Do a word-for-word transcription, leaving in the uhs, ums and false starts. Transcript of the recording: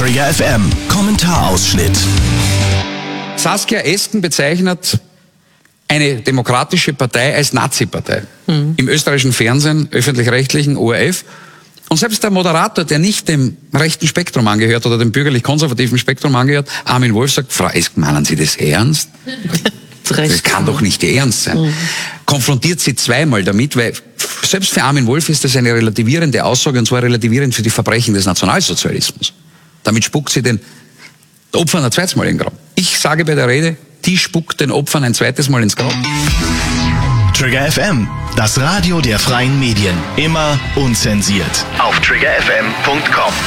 Trigger F M Kommentarausschnitt. Saskia Esken bezeichnet eine demokratische Partei als Nazi-Partei. Mhm. Im österreichischen Fernsehen, öffentlich-rechtlichen O R F. Und selbst der Moderator, der nicht dem rechten Spektrum angehört oder dem bürgerlich-konservativen Spektrum angehört, Armin Wolf, sagt, Frau Esken, meinen Sie das ernst? Das kann doch nicht ernst sein. Mhm. Konfrontiert sie zweimal damit, weil selbst für Armin Wolf ist das eine relativierende Aussage, und zwar relativierend für die Verbrechen des Nationalsozialismus. Damit spuckt sie den Opfern ein zweites Mal in den Grab. Ich sage bei der Rede, die spuckt den Opfern ein zweites Mal ins Grab. Trigger F M, das Radio der freien Medien. Immer unzensiert. Auf trigger f m punkt com.